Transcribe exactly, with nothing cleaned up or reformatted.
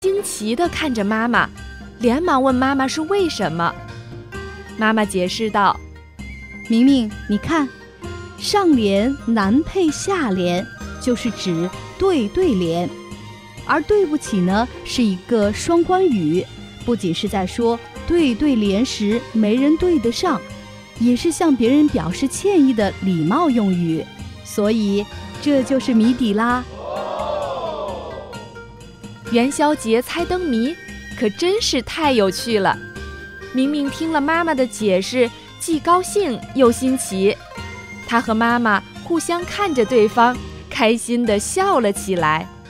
惊奇地看着妈妈，连忙问妈妈是为什么。妈妈解释道： 明明，你看，上联男配下联，就是指对对联，而对不起呢，是一个双关语，不仅是在说对对联时没人对得上，也是向别人表示歉意的礼貌用语，所以这就是谜底啦。 元宵节猜灯谜可真是太有趣了。明明听了妈妈的解释，既高兴又新奇，她和妈妈互相看着对方，开心地笑了起来。